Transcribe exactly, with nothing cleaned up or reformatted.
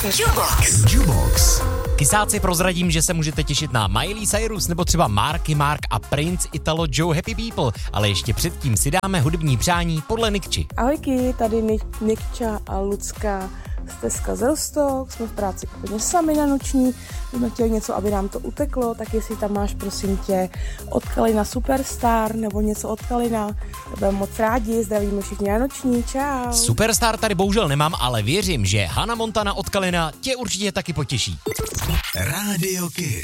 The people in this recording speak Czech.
Jukebox. Jukebox. Kysáci, prozradím, že se můžete těšit na Miley Cyrus nebo třeba Marky Mark a Prince, Italo Joe, Happy People, ale ještě předtím si dáme hudební přání podle Nikči. Ahojky, tady Nik- Nikča a Lucka z Teska z Rostock, jsme v práci úplně sami na noční, jsme chtěli něco, aby nám to uteklo, tak jestli tam máš, prosím tě, od Kalina Superstar nebo něco od Kalina, budeme moc rádi, zdravíme všichni na noční, čau. Superstar tady bohužel nemám, ale věřím, že Hannah Montana od Kalina tě určitě taky potěší. Radio Kids.